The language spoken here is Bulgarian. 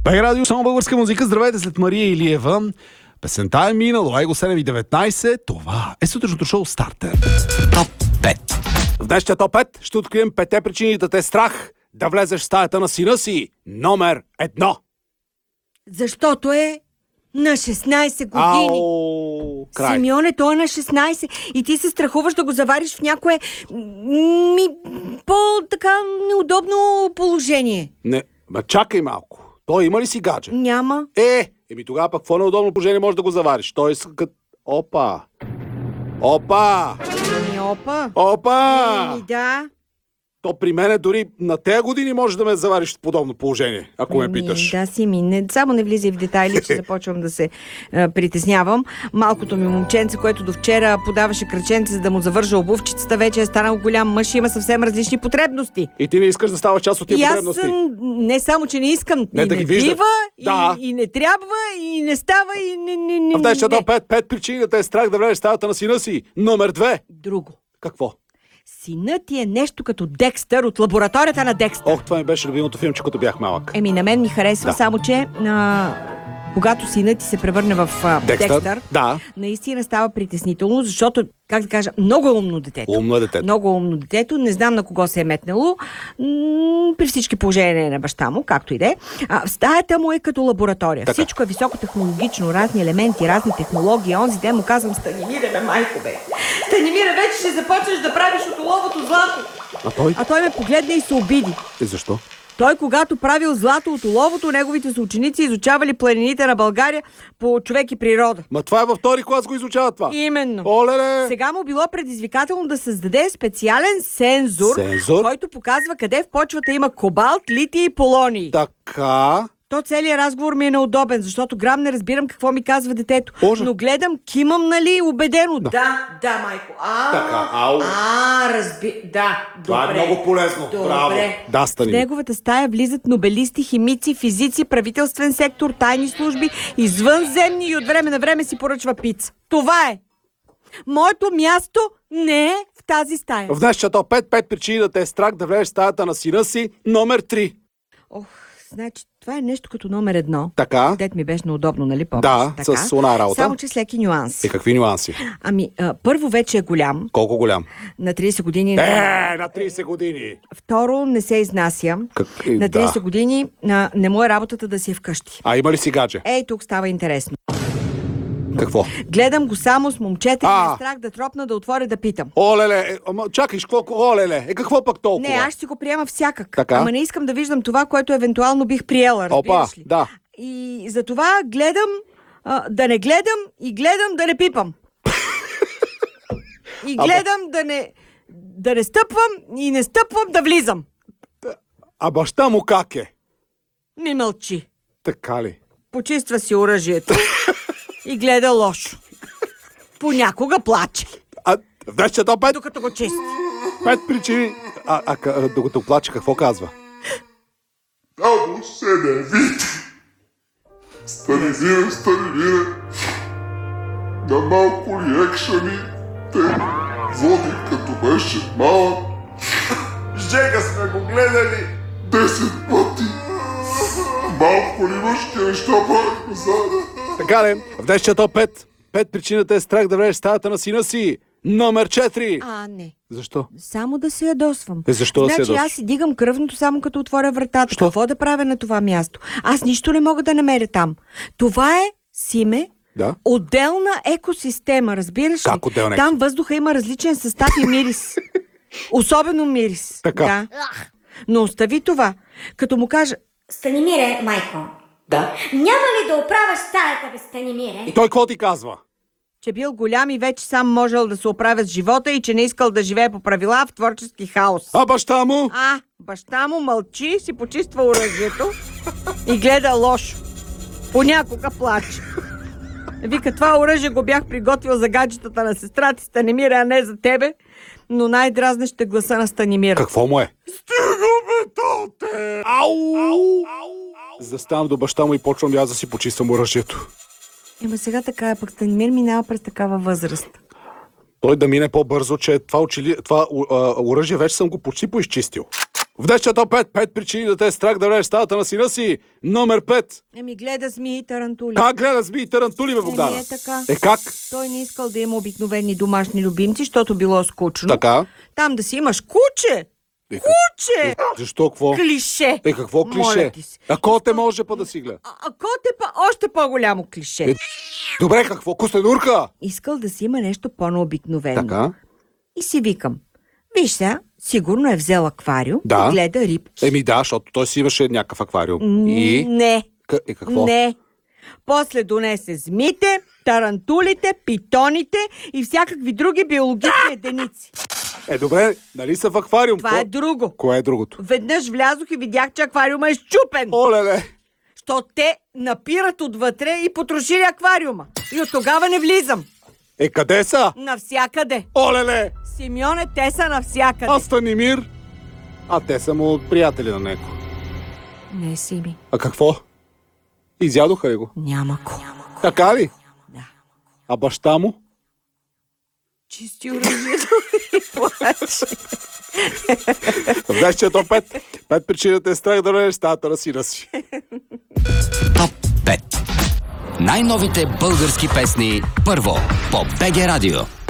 Бай радио, само българска музика. Здравейте, след Мария Илиева. Песента е минало. Его 7:19. Това е сутрешното шоу Стартер. Топ 5. В днешния топ 5 ще открием 5 причини да те е страх да влезеш в стаята на сина си. Номер 1. Защото е на 16 години. Край. Симеоне, той е на 16 и ти се страхуваш да го завариш в някое по-така неудобно положение. Не, чакай малко. Той има ли си гадже? Няма. Тогава пък в какво неудобно положение можеш да го завариш? Той е Опа! Опа! Да. То при мене дори на тези години може да ме завариш в подобно положение, ако ме питаш. Да, само не влизай в детайли, че започвам да се притеснявам. Малкото ми момченце, което до вчера подаваше кръченце, за да му завържа обувчицата, вече е станал голям мъж и има съвсем различни потребности. И ти не искаш да ставаш част от тия потребности? Аз не само, че не искам, не, да ги виждам. И не трябва, и не става, и не. В днешния топ 5 причини да те е страх да влезеш в стаята на сина си. Номер 2. Друго. Какво? Синът ти е нещо като Декстър от лабораторията на Декстър. Това ми беше любимото филмче, като бях малък. На мен ми харесва, само че когато синът ти се превърне в Декстър, наистина става притеснително, защото, как да кажа, много е умно детето. Умно е детето. Много умно детето. Не знам на кого се е метнало. При всички положения на баща му, както и да е. Стаята му е като лаборатория. Така. Всичко е високотехнологично, разни елементи, разни технологии. Онзи ден му казвам: Станимире, бе, майко, бе. Станимире, вече ще започнеш да правиш от оловото злато. А той ме погледна и се обиди. Защо? Той, когато правил злато от оловото, неговите съученици изучавали планините на България по човек и природа. Това е във втори клас го изучава това. Именно. Оле-ле! Сега му било предизвикателно да създаде специален сензор, който показва къде в почвата има кобалт, литий и полоний. Така. То целият разговор ми е неудобен, защото грам не разбирам какво ми казва детето. Но гледам, кимам, нали, убедено. Да, майко. Така, Да, това добре. е много полезно. Добре. Браво. Да, Стани. В неговата стая влизат нобелисти, химици, физици, правителствен сектор, тайни служби, извънземни и от време на време си поръчва пица. Това е. Моето място не е в тази стая. В днешния топ 5 причини да те е страх да влезеш в стаята на сина си. Номер 3. Значи, това е нещо като номер 1. Така. Дет ми беше неудобно, нали помниш? Да, така. с она работа. Само, че с леки нюанси. Какви нюанси? Първо вече е голям. Колко голям? На 30 години. На 30 години. Второ, не се изнася. На 30 години не му е работата да си е вкъщи. Има ли си гадже? Тук става интересно. Какво? Гледам го само с момчета и ме е страх да тропна, да отворя, да питам. Олеле, чакай, какво пък толкова? Не, аз ще го приема всякак. Така? Ама не искам да виждам това, което евентуално бих приела, разбираш ли? Да. И затова гледам да не гледам и гледам да не пипам. И гледам да не стъпвам и не стъпвам да влизам. А баща му как е? Ми мълчи. Така ли? Почиства си оръжието и гледа лошо. Понякога плаче. Вече то 5. Докато го чисти. 5 причини. Докато плаче, какво казва? Само се не вижда. Станимире. На малко ли екшани те води като беше малък. Жега сме го гледали 10 пъти. Малко ли мъжки неща правихме заедно. Така ли? В днешния топ 5 причината е страх да влезеш в стаята на сина си. Номер 4. Не. Защо? Само да се ядосвам. Защо да се ядосваш? Значи аз си дигам кръвното само като отворя вратата. Що? Какво да правя на това място? Аз нищо не мога да намеря там. Това е, Симе, отделна екосистема, разбираш ли? Как отделна? Там въздуха има различен състав и мирис. Особено мирис. Така. Да. Но остави това. Като му кажа: Станимире, майко. Да. Няма ли да оправяш стаята, бе, Станимире? И той какво ти казва? че бил голям и вече сам можел да се оправя с живота и че не искал да живее по правила в творчески хаос. А баща му? Баща му мълчи, си почиства оръжието и гледа лошо. Понякога плаче. Вика, това оръжие го бях приготвил за гаджетата на сестра ти Станимира, а не за тебе, но най-дразнещ е гласа на Станимира. Какво му е? Стига ме, толте! Ау! Заставам до баща му и почвам аз да си почиствам оръжието. Ема сега така е, пък Станимир минава през такава възраст. Той да мине по-бързо, че това оръжие вече съм го почти поизчистил. В днешния топ 5, 5 причини да те е страх да влезеш в стаята на сина си. Номер 5. Гледа змии и тарантули. Как гледа змии и тарантули, бе, Богдана? Е така. Как? Той не искал да има обикновени домашни любимци, защото било скучно. Така? Там да си имаш куче. Е, Куче! Защо, какво? Клише. Какво клише? Моля ти се. А коте може па да си гледа? А коте па още по-голямо клише. Е, Добре, какво? Костенурка? Искал да си има нещо по-необикновено. Така? И си викам, виж сега, сигурно е взел аквариум Да. и гледа рибки. Да, защото той си имаше някакъв аквариум. И? Не. Какво? Не. После донесе змите, тарантулите, питоните и всякакви други биологични единици. Добре, нали са в аквариум? Това е друго. Кое е другото? Веднъж влязох и видях, че аквариума е щупен. Оле, Що те напират отвътре и потрошили аквариума. И от тогава не влизам. къде са? Навсякъде. Оле! Симеоне, те са навсякъде. А Станимир? А те са му приятели на него. Не си ми. А какво? Изядоха ли го? Няма го. Така ли? Да. А баща му? Чисти оръжието и плаче. В днешния топ 5. 5 причини да те е страх да влезеш в стаята на сина си. Топ 5. Най-новите български песни първо по БГ Радио.